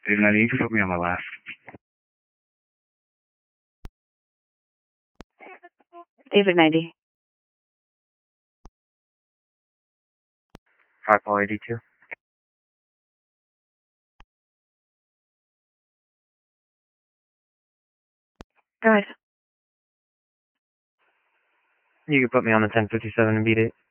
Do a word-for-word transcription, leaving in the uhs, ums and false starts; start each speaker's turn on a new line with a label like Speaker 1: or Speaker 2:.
Speaker 1: David ninety, you can put me on my last.
Speaker 2: David ninety.
Speaker 1: Five Paul eighty-two.
Speaker 2: Go ahead.
Speaker 1: You can put me on the ten fifty-seven and beat it.